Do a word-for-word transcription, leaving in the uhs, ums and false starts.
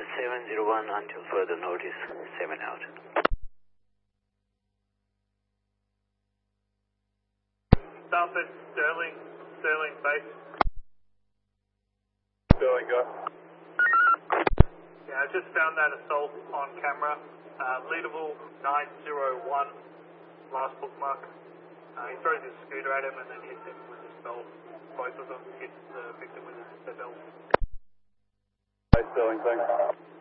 seven zero one until further notice. seven out. Southwest Sterling, Sterling base. Sterling, go. Yeah, I just found that assault on camera. Uh, Leadable nine zero one, last bookmark. Uh, he throws his scooter at him and then hits him with his belt. Both of them hit the victim with their belt. Hey, Sterling, thanks.